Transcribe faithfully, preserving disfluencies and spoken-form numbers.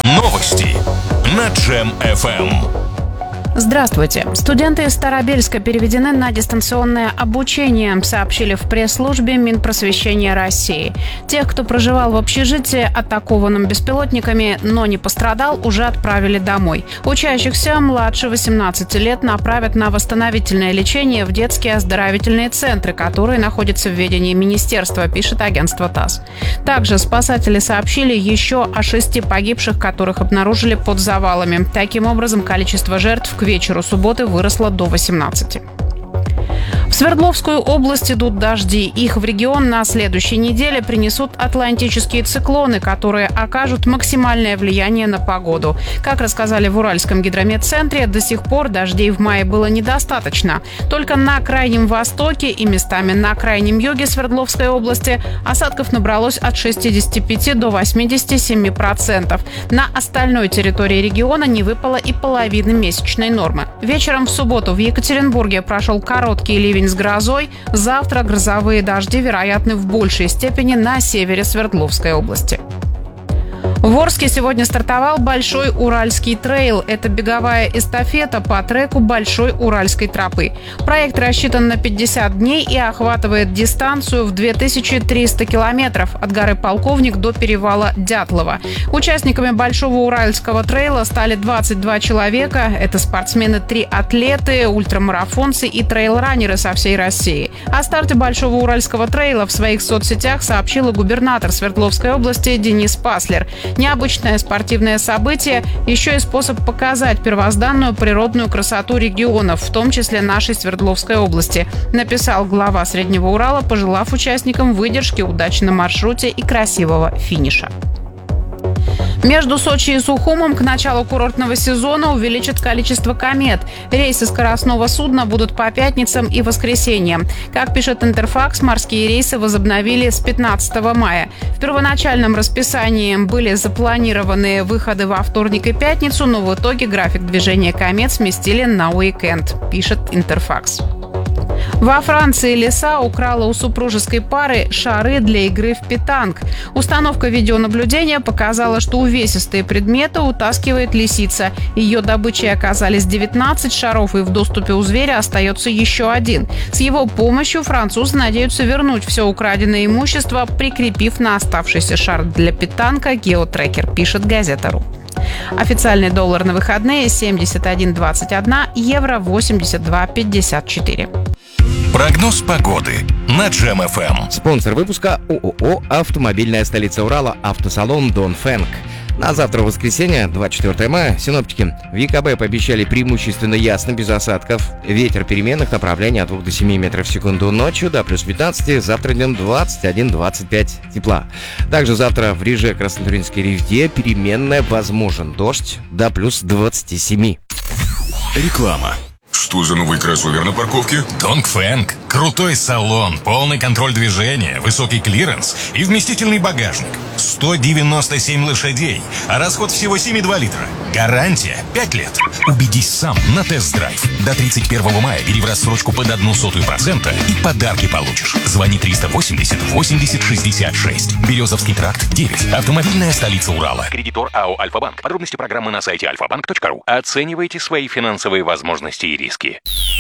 Новости на Джем эф эм. Здравствуйте. Студенты из Старобельска переведены на дистанционное обучение, сообщили в пресс-службе Минпросвещения России. Тех, кто проживал в общежитии, атакованном беспилотниками, но не пострадал, уже отправили домой. Учащихся младше восемнадцати лет направят на восстановительное лечение в детские оздоровительные центры, которые находятся в ведении министерства, пишет агентство ТАСС. Также спасатели сообщили еще о шести погибших, которых обнаружили под завалами. Таким образом, количество жертв к вечеру субботы выросло до восемнадцати. В Свердловскую область идут дожди. Их в регион на следующей неделе принесут атлантические циклоны, которые окажут максимальное влияние на погоду. Как рассказали в Уральском гидрометцентре, до сих пор дождей в мае было недостаточно. Только на Крайнем Востоке и местами на Крайнем Юге Свердловской области осадков набралось от шестидесяти пяти до восьмидесяти семи процентов. На остальной территории региона не выпало и половины месячной нормы. Вечером в субботу в Екатеринбурге прошел короткий ливень с грозой. Завтра грозовые дожди вероятны в большей степени на севере Свердловской области. В Орске сегодня стартовал Большой Уральский трейл. Это беговая эстафета по треку Большой Уральской тропы. Проект рассчитан на пятьдесят дней и охватывает дистанцию в две тысячи триста километров от горы Полковник до перевала Дятлова. Участниками Большого Уральского трейла стали двадцать два человека. Это спортсмены, три атлеты, ультрамарафонцы и трейл-раннеры со всей России. О старте Большого Уральского трейла в своих соцсетях сообщил губернатор Свердловской области Денис Паслер. Необычное спортивное событие – еще и способ показать первозданную природную красоту регионов, в том числе нашей Свердловской области, написал глава Среднего Урала, пожелав участникам выдержки, удачи на маршруте и красивого финиша. Между Сочи и Сухумом к началу курортного сезона увеличат количество комет. Рейсы скоростного судна будут по пятницам и воскресеньям. Как пишет Интерфакс, морские рейсы возобновили с пятнадцатого мая. В первоначальном расписании были запланированы выходы во вторник и пятницу, но в итоге график движения комет сместили на уикенд, пишет Интерфакс. Во Франции лиса украла у супружеской пары шары для игры в петанг. Установка видеонаблюдения показала, что увесистые предметы утаскивает лисица. Ее добычей оказались девятнадцать шаров, и в доступе у зверя остается еще один. С его помощью французы надеются вернуть все украденное имущество, прикрепив на оставшийся шар для петанга геотрекер, пишет Газета.ру. Официальный доллар на выходные семьдесят один двадцать один, евро восемьдесят два пятьдесят четыре. Прогноз погоды на Джем эф эм. Спонсор выпуска ООО «Автомобильная столица Урала», автосалон «Донфэнг». На завтра, воскресенье, двадцать четвёртого мая, синоптики в ЕКБ пообещали преимущественно ясно, без осадков. Ветер переменных направлений от двух до семи метров в секунду ночью до плюс пятнадцати, завтра днем двадцать один - двадцать пять тепла. Также завтра в Реже, Краснотуринской Ревде переменная возможен дождь до плюс двадцати семи. Реклама. Что за новый кроссовер на парковке? Донфэнг. Крутой салон, полный контроль движения, высокий клиренс и вместительный багажник. сто девяносто семь лошадей, а расход всего семь и два литра. Гарантия пять лет. Убедись сам на тест-драйв. До тридцать первого мая бери в рассрочку под одну сотую процента и подарки получишь. Звони триста восемьдесят восемьдесят шестьдесят шесть. Березовский тракт девять. Автомобильная столица Урала. Кредитор АО «Альфа-банк». Подробности программы на сайте альфа банк точка ру. Оценивайте свои финансовые возможности и риски.